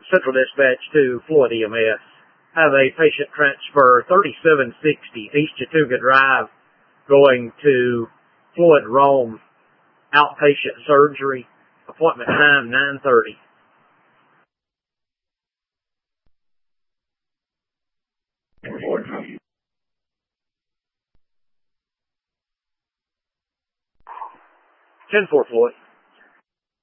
Central Dispatch to Floyd EMS. Have a patient transfer 3760 East Chattooga Drive going to Floyd Rome outpatient surgery. Appointment time 9:30. Ten 4 Floyd.